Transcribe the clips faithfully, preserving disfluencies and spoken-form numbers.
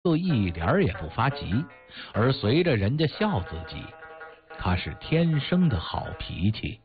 又一点儿也不发急，而随着人家笑自己，他是天生的好脾气。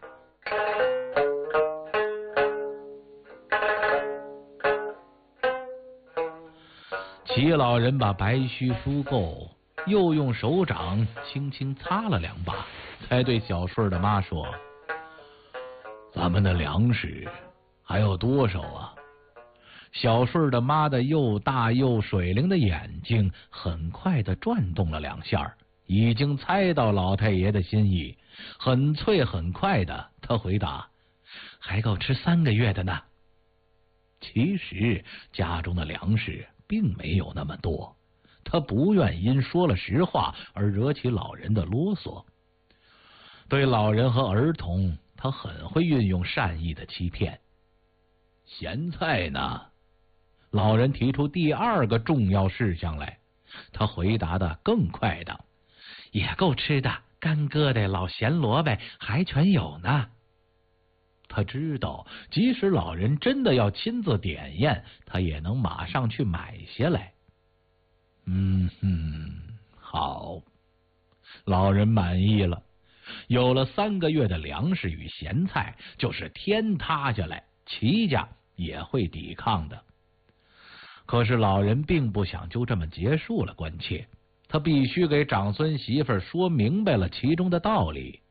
齐老人把白须梳够，又用手掌轻轻擦了两把，才对小顺的妈说：“咱们的粮食还有多少啊？”小顺的妈的又大又水灵的眼睛很快的转动了两下，已经猜到老太爷的心意，很脆很快的他回答：“还够吃三个月的呢。”其实家中的粮食并没有那么多，他不愿因说了实话而惹起老人的啰嗦。对老人和儿童，他很会运用善意的欺骗。咸菜呢？老人提出第二个重要事项来，他回答的更快的：“也够吃的，干疙瘩、老咸萝卜还全有呢。”他知道，即使老人真的要亲自点验，他也能马上去买些来。嗯哼，好，老人满意了。有了三个月的粮食与咸菜，就是天塌下来，齐家也会抵抗的。可是老人并不想就这么结束了关切，他必须给长孙媳妇说明白了其中的道理。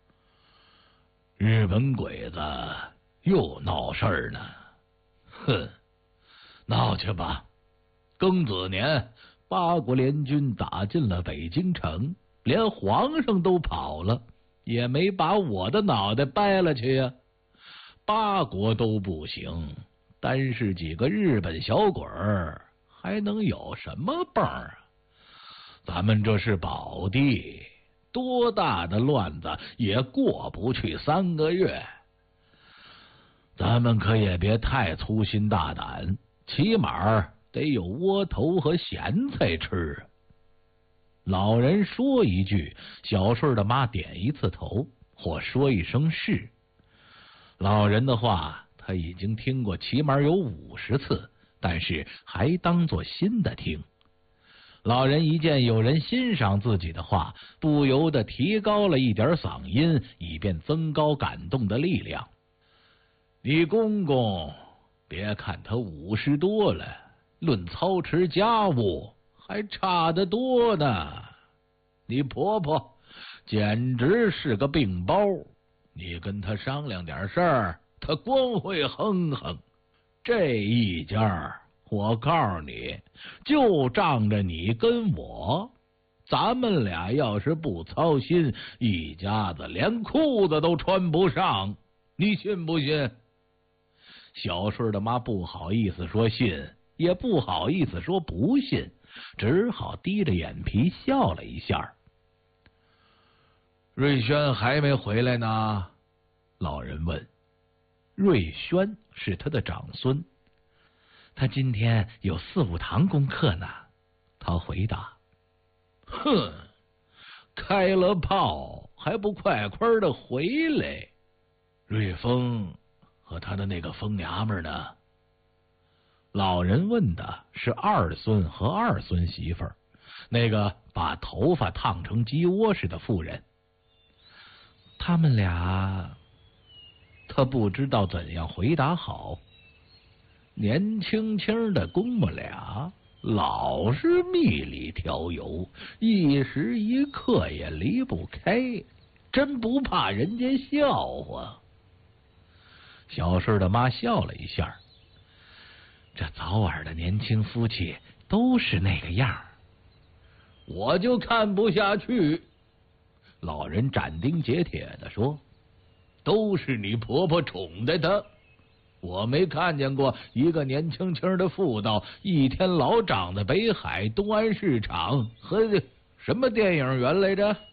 日本鬼子又闹事儿呢，哼，闹去吧。庚子年，八国联军打进了北京城，连皇上都跑了，也没把我的脑袋掰了去呀。八国都不行，单是几个日本小鬼儿，还能有什么蹦啊？咱们这是宝地，多大的乱子也过不去三个月。咱们可也别太粗心大胆，起码得有窝头和咸菜吃。老人说一句，小顺的妈点一次头，或说一声是。老人的话他已经听过起码有五十次，但是还当作新的听。老人一见有人欣赏自己的话，不由得提高了一点嗓音，以便增高感动的力量。你公公别看他五十多了，论操持家务还差得多呢。你婆婆简直是个病包，你跟他商量点事儿，他光会哼哼。这一家我告诉你，就仗着你跟我，咱们俩要是不操心，一家子连裤子都穿不上，你信不信？小顺的妈不好意思说信，也不好意思说不信，只好低着眼皮笑了一下。瑞轩还没回来呢？老人问。瑞轩是他的长孙，他今天有四五堂功课呢。他回答。哼，开了炮还不快快的回来？瑞丰和他的那个疯娘们呢？老人问的是二孙和二孙媳妇儿，那个把头发烫成鸡窝似的妇人。他们俩，他不知道怎样回答好。年轻轻的公母俩，老是蜜里调油，一时一刻也离不开，真不怕人家笑话。小顺的妈笑了一下，这早晚的年轻夫妻都是那个样儿，我就看不下去。老人斩钉截铁地说，都是你婆婆宠的他，我没看见过一个年轻轻的妇道一天老长在北海东安市场和什么电影园来着。